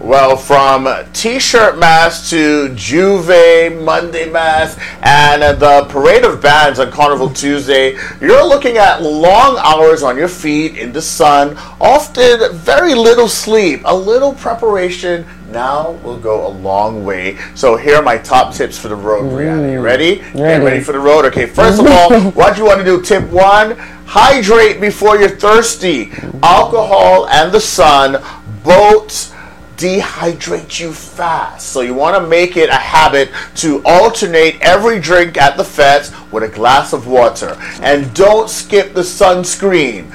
Well, from T-shirt mask to Juve Monday mask and the parade of bands on Carnival Tuesday, you're looking at long hours on your feet in the sun, often very little sleep, a little preparation now will go a long way. So here are my top tips for the road, Brianna. You ready? Ready for the road? Okay, first of all, what you want to do, tip 1, hydrate before you're thirsty. Alcohol and the sun both dehydrate you fast. So you want to make it a habit to alternate every drink at the fete with a glass of water. And don't skip the sunscreen.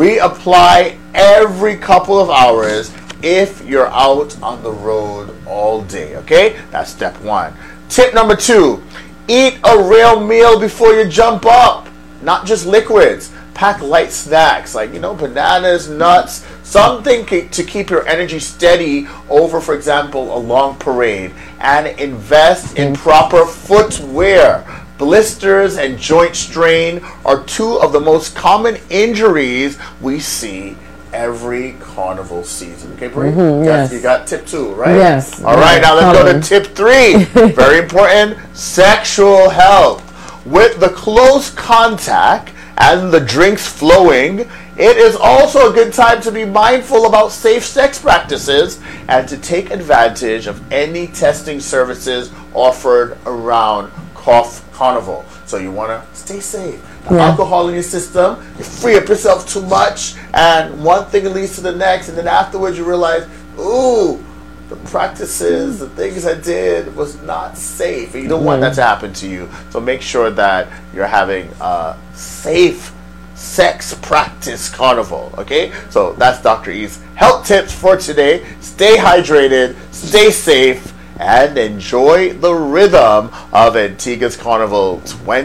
Reapply every couple of hours if you're out on the road all day. Okay? That's step 1. Tip number 2, eat a real meal before you jump up. Not just liquids. Pack light snacks like, bananas, nuts, something to keep your energy steady over, for example, a long parade. And invest in proper footwear. Blisters and joint strain are 2 of the most common injuries we see every carnival season. Okay, Brie? Yes. You got tip 2, right? Yes. All right, now let's go to tip 3. Very important, sexual health. With the close contact and the drinks flowing, it is also a good time to be mindful about safe sex practices and to take advantage of any testing services offered around Carnival. So you want to stay safe. The alcohol in your system, you free up yourself too much, and one thing leads to the next, and then afterwards you realize, ooh, the practices, the things I did was not safe. And you don't want that to happen to you. So make sure that you're having a safe sex practice carnival. Okay? So that's Dr. E's health tips for today. Stay hydrated, stay safe, and enjoy the rhythm of Antigua's Carnival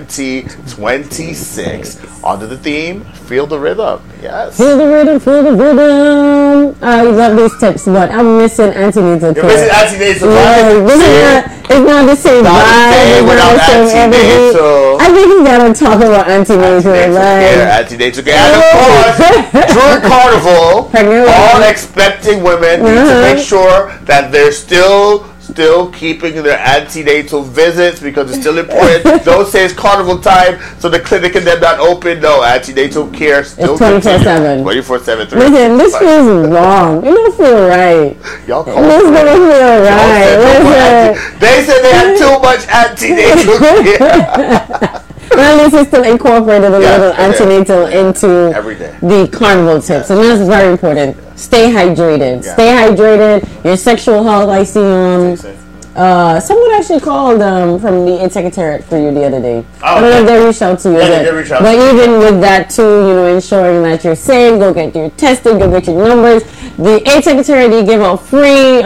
2026. Onto the theme, feel the rhythm. Yes. Feel the rhythm, feel the rhythm. I love these tips, but I'm missing antenatal care. You're missing antenatal care? It's not the same vibe. Without antenatal. I think you gotta talk about antenatal. Antenatal care. And of course, during Carnival, all expecting women need to make sure that they're still keeping their antenatal visits because it's still important. Don't say it's carnival time, so the clinic and them not open. No, antenatal care still 24/7. 24/7. Listen, this feels wrong. It don't feel right. Y'all call this don't feel right. They said they had too much antenatal care. Well, at least it's still incorporated a little antenatal into the carnival tips, and that's very important. Stay hydrated. Stay hydrated. Your sexual health. I see someone actually called from the Aid Secretariat for you the other day. I don't know if they reached out to you. But even with that too, ensuring that you're safe, go get your tested, go get your numbers. The Aid Secretariat, they give out free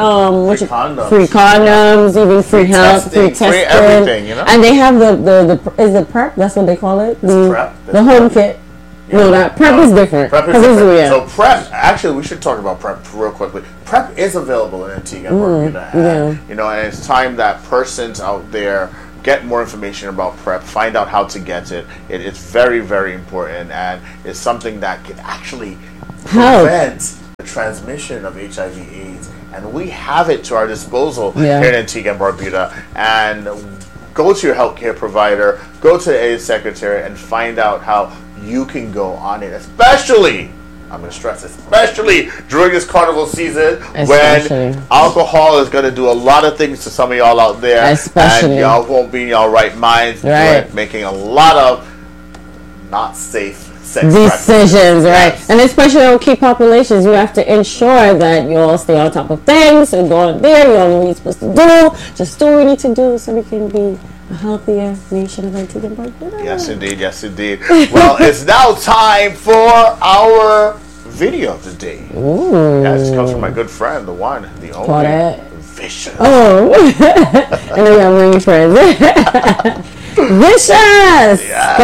condoms, even free health, free testing, free everything, And they have the is it PrEP? That's what they call it. The home kit. No, that PrEP is different. PrEP is different. So PrEP, actually, we should talk about PrEP real quickly. PrEP is available in Antigua and Barbuda. And it's time that persons out there get more information about PrEP, find out how to get it. It is very, very important, and it's something that can actually prevent the transmission of HIV/AIDS. And we have it to our disposal here in Antigua and Barbuda. And go to your healthcare provider, go to the Aid Secretary, and find out how you can go on it, especially, I'm going to stress, especially during this carnival season when alcohol is going to do a lot of things to some of y'all out there, and y'all won't be in y'all right minds, making a lot of not safe sex decisions, And especially on key populations, you have to ensure that you all stay on top of things, and go out there, you all know what you're supposed to do, just do what you need to do so we can be a healthier nation of Antigua and Barbuda. Yes, indeed. Yes, indeed. Well, it's now time for our video of the day. Ooh. Yeah, this comes from my good friend, the one, the only, Vicious. I know y'all really friends. Vicious! Yeah. Go